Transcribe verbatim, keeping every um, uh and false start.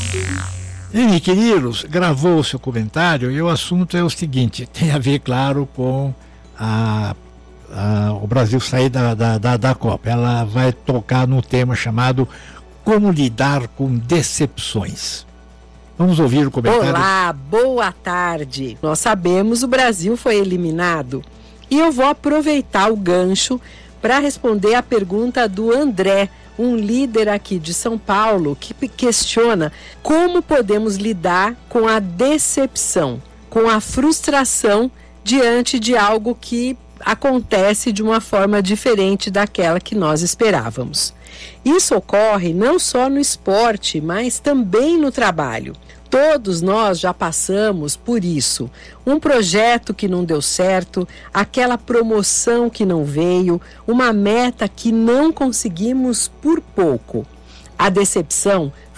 Henrique Quirilos gravou o seu comentário e o assunto é o seguinte, tem a ver, claro, com a, a, o Brasil sair da, da, da, da Copa. Ela vai tocar num tema chamado Como Lidar com Decepções. Vamos ouvir o comentário. Olá, boa tarde. Nós sabemos o Brasil foi eliminado e eu vou aproveitar o gancho para responder a pergunta do André, um líder aqui de São Paulo, que questiona como podemos lidar com a decepção, com a frustração diante de algo que acontece de uma forma diferente daquela que nós esperávamos. Isso ocorre não só no esporte, mas também no trabalho. Todos nós já passamos por isso. Um projeto que não deu certo, aquela promoção que não veio, uma meta que não conseguimos por pouco. A decepção